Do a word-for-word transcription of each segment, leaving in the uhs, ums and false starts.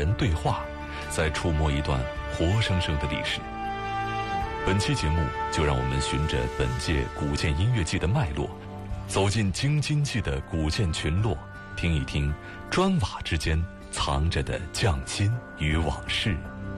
人对话，在触摸一段活生生的历史。本期节目就让我们循着本届古建音乐季的脉络，走进京津冀的古建群落，听一听砖瓦之间藏着的匠心与往事。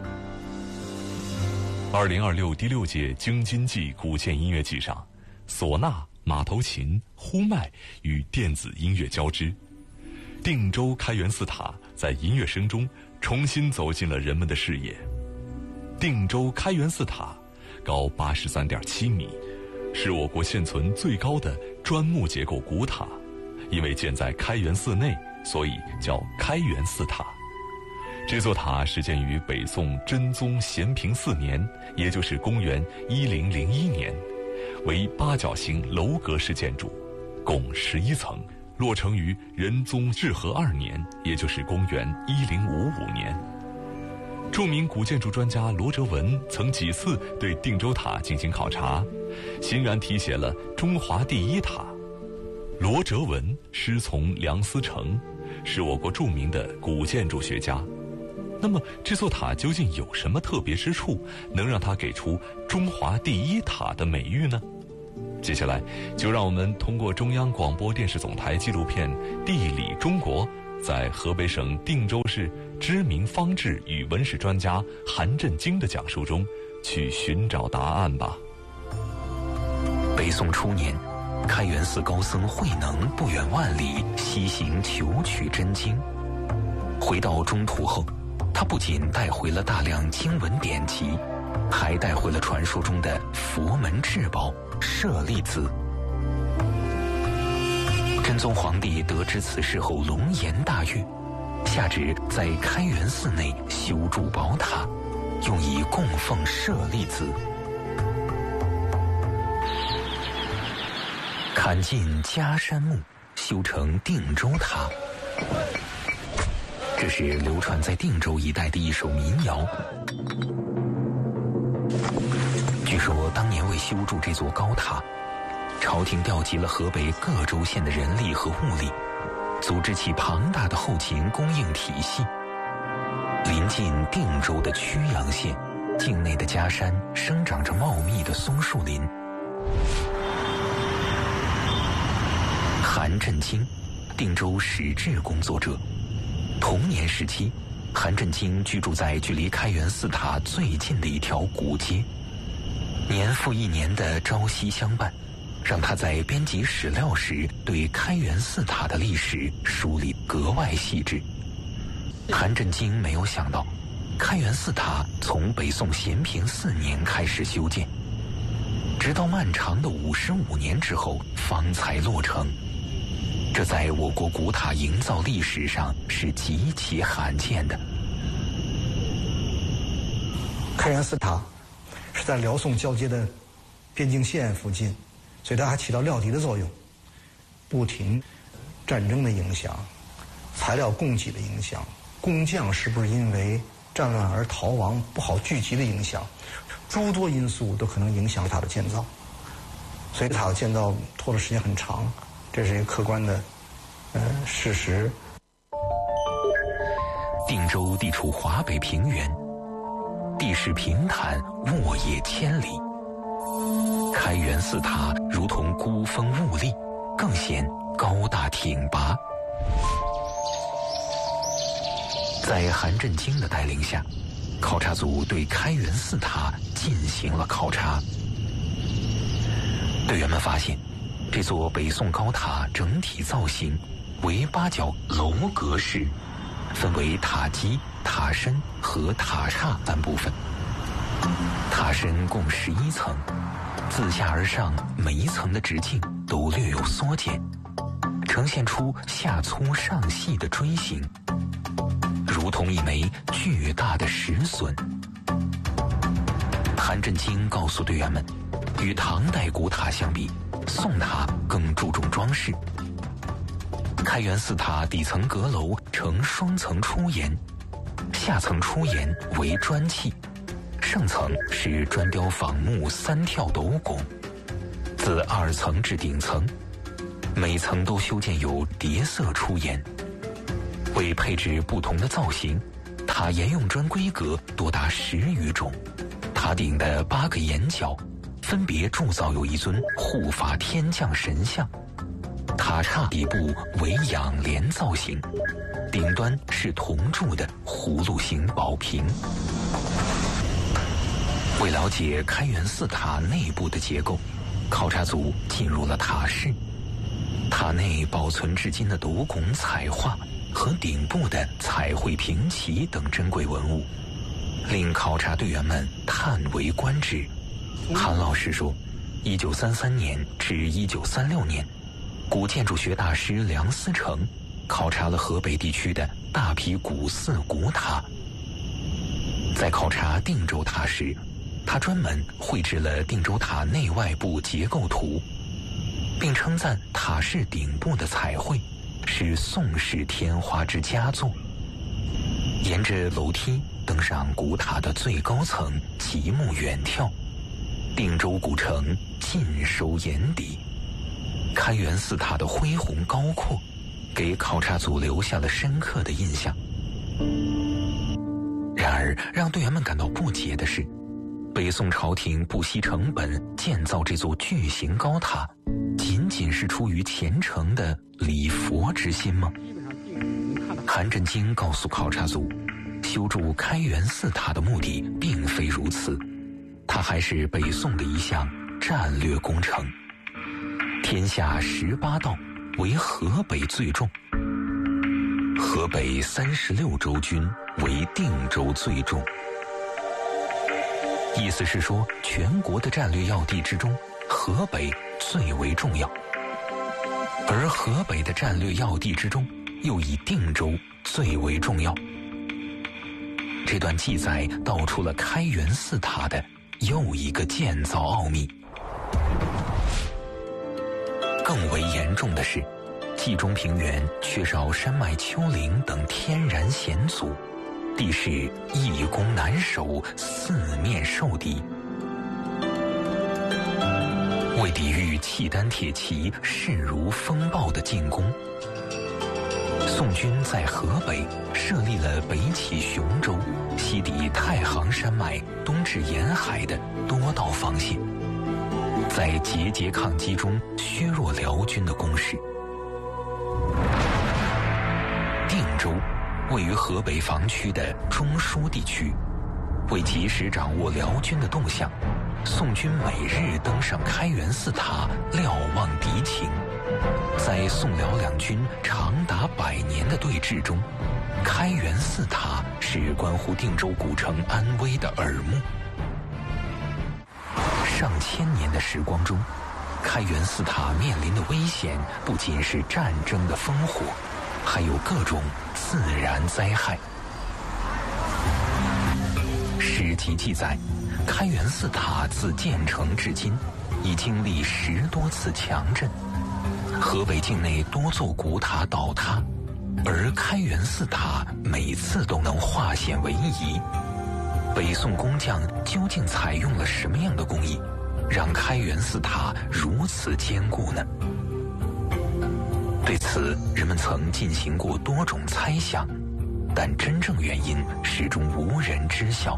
二零二六第六届京津冀古建音乐季上，唢呐、马头琴、呼麦与电子音乐交织，定州开元寺塔在音乐声中重新走进了人们的视野。定州开元寺塔高八十三点七米，是我国现存最高的砖木结构古塔。因为建在开元寺内，所以叫开元寺塔。这座塔始建于北宋真宗咸平四年，也就是公元一零零一年，为八角形楼阁式建筑，共十一层，落成于仁宗至和二年，也就是公元一零五五年。著名古建筑专家罗哲文曾几次对定州塔进行考察，欣然题写了中华第一塔。罗哲文师从梁思成，是我国著名的古建筑学家。那么这座塔究竟有什么特别之处，能让它给出中华第一塔的美誉呢？接下来就让我们通过中央广播电视总台纪录片《地理中国》，在河北省定州市知名方志与文史专家韩振京的讲述中去寻找答案吧。 北宋初年，开元寺高僧慧能不远万里西行求取真经，回到中土后，他不仅带回了大量经文典籍，还带回了传说中的佛门至宝舍利子。真宗皇帝得知此事后龙颜大悦，下旨在开元寺内修筑宝塔，用以供奉舍利子。砍尽迦山木，修成定州塔。这是流传在定州一带的一首民谣。据说当年为修筑这座高塔，朝廷调集了河北各州县的人力和物力，组织起庞大的后勤供应体系。临近定州的曲阳县境内的迦山生长着茂密的松树林。韩振京，定州史志工作者。同年时期，韩振京居住在距离开元寺塔最近的一条古街。年复一年的朝夕相伴，让他在编辑史料时对开元寺塔的历史梳理格外细致。韩振京没有想到，开元寺塔从北宋咸平四年开始修建，直到漫长的五十五年之后方才落成。这在我国古塔营造历史上是极其罕见的。 开元寺塔是在辽宋交接的边境线附近，所以它还起到料敌的作用。不停战争的影响，材料供给的影响，工匠是不是因为战乱而逃亡不好聚集的影响，诸多因素都可能影响塔的建造。所以塔的建造拖的时间很长，这是一个客观的呃事实。 定州地处华北平原，地势平坦，沃野千里。开元寺塔如同孤峰兀立，更显高大挺拔。在韩振京的带领下，考察组对开元寺塔进行了考察。队员们发现，这座北宋高塔整体造型为八角楼阁式，分为塔基、塔身和塔刹三部分。塔身共十一层，自下而上每一层的直径都略有缩减，呈现出下粗上细的锥形，如同一枚巨大的石笋。韩振京告诉队员们，与唐代古塔相比，宋塔更注重装饰。开元寺塔底层阁楼呈双层出檐，下层出檐为砖砌，上层是砖雕仿木三跳斗拱，自二层至顶层，每层都修建有叠色出檐。为配置不同的造型， 塔沿用砖规格多达十余种，塔顶的八个檐角分别铸造有一尊护法天降神像，塔刹底部为仰莲造型，顶端是铜铸的葫芦形宝瓶。为了解开元寺塔内部的结构，考察组进入了塔室。塔内保存至今的斗拱彩画和顶部的彩绘平旗等珍贵文物，令考察队员们叹为观止。韩老师说，一九三三年至一九三六年，古建筑学大师梁思成考察了河北地区的大批古寺古塔。在考察定州塔时，他专门绘制了定州塔内外部结构图，并称赞塔室顶部的彩绘是宋式天花之佳作。沿着楼梯登上古塔的最高层，极目远眺，定州古城尽收眼底。开元寺塔的恢宏高阔，给考察组留下了深刻的印象。然而，让队员们感到不解的是，北宋朝廷不惜成本建造这座巨型高塔，仅仅是出于虔诚的礼佛之心吗？韩振京告诉考察组，修筑开元寺塔的目的并非如此，它还是北宋的一项战略工程。天下十八道，为河北最重，河北三十六州军为定州最重。意思是说，全国的战略要地之中，河北最为重要，而河北的战略要地之中，又以定州最为重要。这段记载道出了开元寺塔的又一个建造奥秘。更为严重的是，冀中平原缺少山脉丘陵等天然险阻，地势易攻难守，四面受敌。为抵御契丹铁骑势如风暴的进攻，宋军在河北设立了北起雄州、西抵太行山脉、东至沿海的多道防线，在节节抗击中削弱辽军的攻势。定州位于河北防区的中枢地区，为及时掌握辽军的动向，宋军每日登上开元寺塔瞭望敌情。在宋辽两军长达百年的对峙中，开元寺塔是关乎定州古城安危的耳目。上千年的时光中，开元寺塔面临的危险不仅是战争的烽火，还有各种自然灾害。史籍记载，开元寺塔自建成至今，已经历十多次强震，河北境内多座古塔倒塌，而开元寺塔每次都能化险为夷。北宋工匠究竟采用了什么样的工艺，让开元寺塔如此坚固呢？对此，人们曾进行过多种猜想，但真正原因始终无人知晓。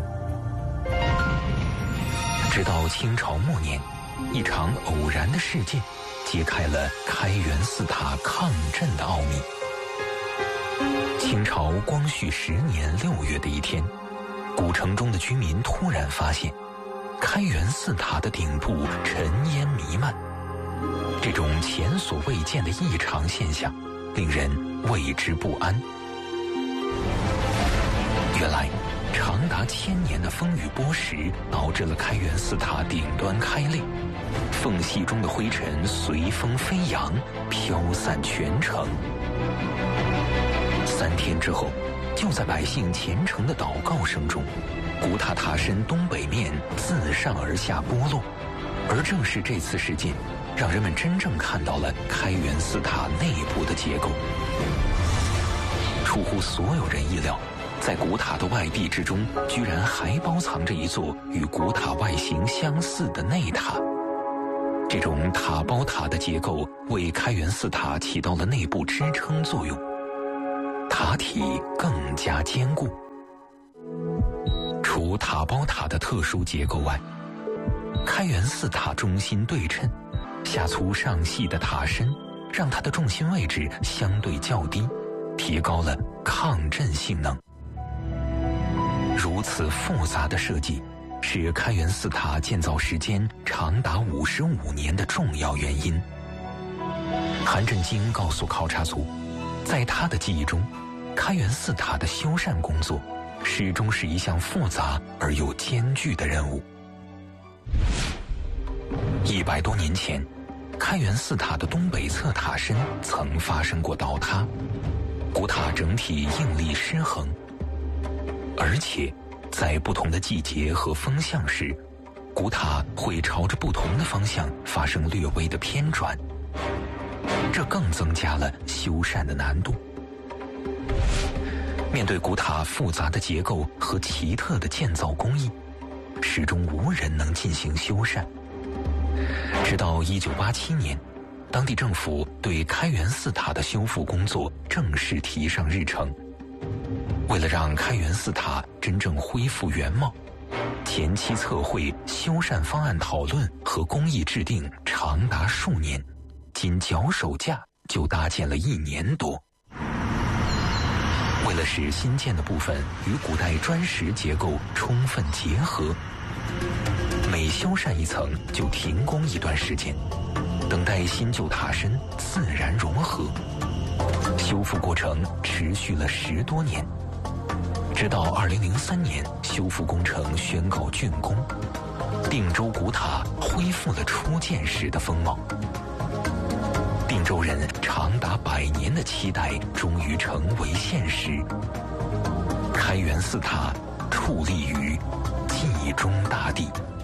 直到清朝末年，一场偶然的事件揭开了开元寺塔抗震的奥秘。清朝光绪十年六月的一天，古城中的居民突然发现，开元寺塔的顶部尘烟弥漫。这种前所未见的异常现象，令人为之不安。原来，长达千年的风雨剥蚀，导致了开元寺塔顶端开裂，缝隙中的灰尘随风飞扬，飘散全城。三天之后，就在百姓虔诚的祷告声中，古塔塔身东北面自上而下剥落，而正是这次事件，让人们真正看到了开元寺塔内部的结构。出乎所有人意料，在古塔的外壁之中，居然还包藏着一座与古塔外形相似的内塔。这种塔包塔的结构为开元寺塔起到了内部支撑作用。 塔体更加坚固。除塔包塔的特殊结构外，开元寺塔中心对称，下粗上细的塔身让它的重心位置相对较低，提高了抗震性能。如此复杂的设计是开元寺塔建造时间长达五十五年的重要原因。韩振京告诉考察组，在他的记忆中，开元寺塔的修缮工作始终是一项复杂而又艰巨的任务。一百多年前，开元寺塔的东北侧塔身曾发生过倒塌，古塔整体应力失衡，而且在不同的季节和风向时，古塔会朝着不同的方向发生略微的偏转，这更增加了修缮的难度。面对古塔复杂的结构和奇特的建造工艺，始终无人能进行修缮。直到一九八七年，当地政府对开元寺塔的修复工作正式提上日程。为了让开元寺塔真正恢复原貌，前期测绘、修缮方案讨论和工艺制定长达数年，仅脚手架就搭建了一年多。为了使新建的部分与古代砖石结构充分结合，每修缮一层就停工一段时间，等待新旧塔身自然融合。修复过程持续了十多年，直到二零零三年修复工程宣告竣工，定州古塔恢复了初建时的风貌。定州人长达百年的期待终于成为现实，开元寺塔矗立于冀中大地。